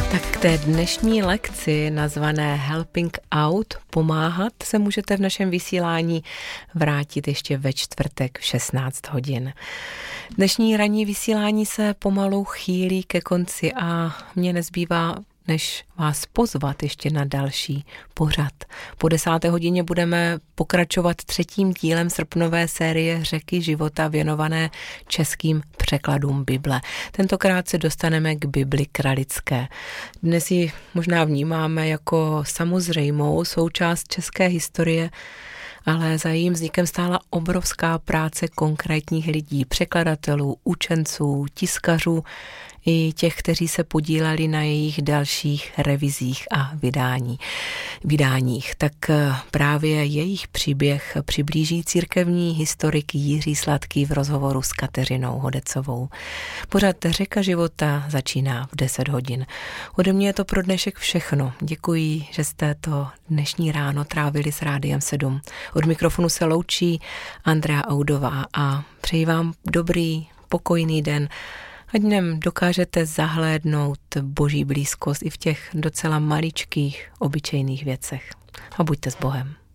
Tak k té dnešní lekci nazvané Helping Out, pomáhat, se můžete v našem vysílání vrátit ještě ve čtvrtek v 16 hodin. Dnešní ranní vysílání se pomalu chýlí ke konci a mně nezbývá než vás pozvat ještě na další pořad. Po 10. hodině budeme pokračovat 3. dílem srpnové série Řeky života věnované českým překladům Bible. Tentokrát se dostaneme k Bibli kralické. Dnes ji možná vnímáme jako samozřejmou součást české historie, ale za jejím vznikem stála obrovská práce konkrétních lidí, překladatelů, učenců, tiskařů i těch, kteří se podíleli na jejich dalších revizích a vydáních. Tak právě jejich příběh přiblíží církevní historik Jiří Sladký v rozhovoru s Kateřinou Hodecovou. Pořad Řeka života začíná v 10 hodin. Ode mě je to pro dnešek všechno. Děkuji, že jste to dnešní ráno trávili s Rádiem 7. Od mikrofonu se loučí Andrea Audová a přeji vám dobrý, pokojný den, ať dnem dokážete zahlédnout Boží blízkost i v těch docela maličkých, obyčejných věcech. A buďte s Bohem.